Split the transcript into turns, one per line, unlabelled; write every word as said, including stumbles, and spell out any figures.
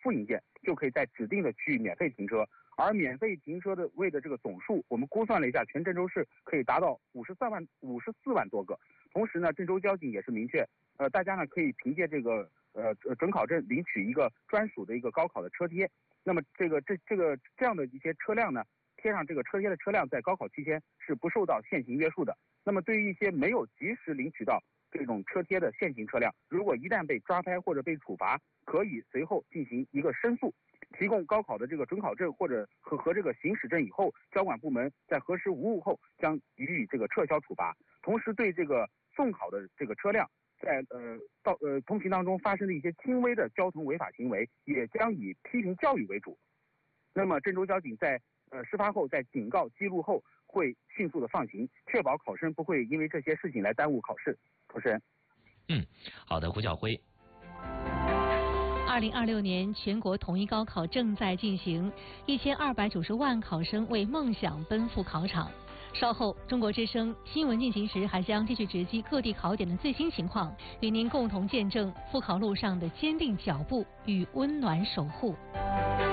复印件，就可以在指定的区域免费停车。而免费停车的位的这个总数，我们估算了一下，全郑州市可以达到五十三万五十四万多个。同时呢，郑州交警也是明确，呃，大家呢可以凭借这个呃准考证领取一个专属的一个高考的车贴。那么这个这这个这样的一些车辆呢，贴上这个车贴的车辆，在高考期间是不受到限行约束的。那么对于一些没有及时领取到这种车贴的限行车辆，如果一旦被抓拍或者被处罚，可以随后进行一个申诉。提供高考的这个准考证或者和和这个行驶证以后，交管部门在核实无误后将予以这个撤销处罚。同时，对这个送考的这个车辆在呃到呃通行当中发生的一些轻微的交通违法行为，也将以批评教育为主。那么郑州交警在呃事发后，在警告记录后，会迅速的放行，确保考生不会因为这些事情来耽误考试。主持人，
嗯，好的，胡晓辉。
二零二六年全国统一高考正在进行，一千二百九十万考生为梦想奔赴考场。稍后，中国之声新闻进行时还将继续直击各地考点的最新情况，与您共同见证赴考路上的坚定脚步与温暖守护。